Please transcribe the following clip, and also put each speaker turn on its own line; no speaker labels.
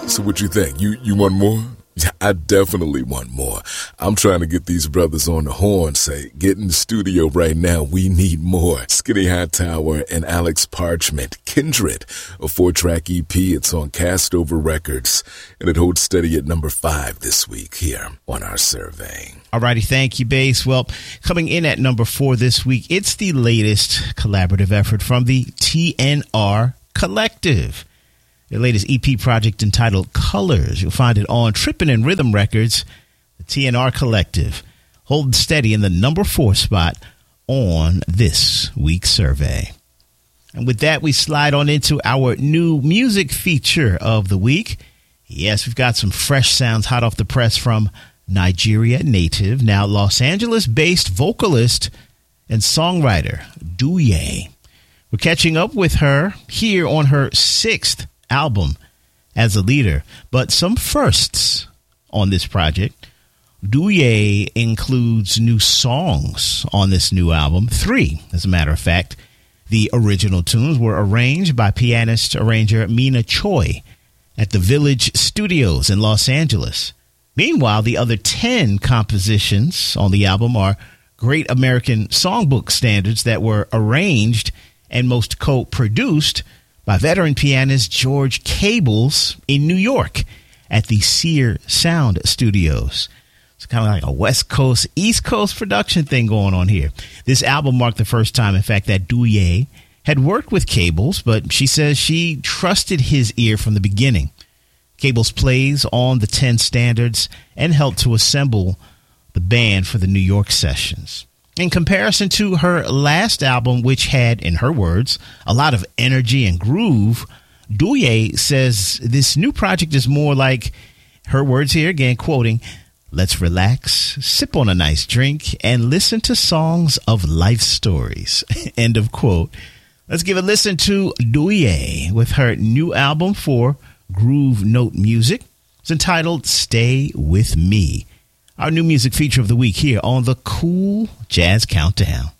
So what you think? You want more? Yeah, I definitely want more. I'm trying to get these brothers on the horn, say, get in the studio right now. We need more. Skinny Hightower and Alex Parchment, Kindred, a 4-track EP. It's on Castover Records, and it holds steady at number 5 this week here on our survey.
Alrighty, thank you, Bass. Well, coming in at number 4 this week, it's the latest collaborative effort from the TNR Collective. Their latest EP project entitled Colors. You'll find it on Trippin' and Rhythm Records. The TNR Collective holding steady in the number 4 spot on this week's survey. And with that, we slide on into our new music feature of the week. Yes, we've got some fresh sounds hot off the press from Nigeria native, now Los Angeles-based vocalist and songwriter Douye. We're catching up with her here on her 6th album as a leader, but some firsts on this project. Douye includes new songs on this new album, 3 as a matter of fact. The original tunes were arranged by pianist-arranger Mina Choi at the Village Studios in Los Angeles. Meanwhile, the other 10 compositions on the album are Great American Songbook standards that were arranged and most co-produced by veteran pianist George Cables in New York at the Sear Sound Studios. It's kind of like a West Coast, East Coast production thing going on here. This album marked the first time, in fact, that Douye had worked with Cables, but she says she trusted his ear from the beginning. Cables plays on the 10 standards and helped to assemble the band for the New York sessions. In comparison to her last album, which had, in her words, a lot of energy and groove, Douye says this new project is more like, her words here again, quoting, "Let's relax, sip on a nice drink, and listen to songs of life stories." End of quote. Let's give a listen to Douye with her new album for Groove Note Music. It's entitled Stay With Me. Our new music feature of the week here on the Cool Jazz Countdown.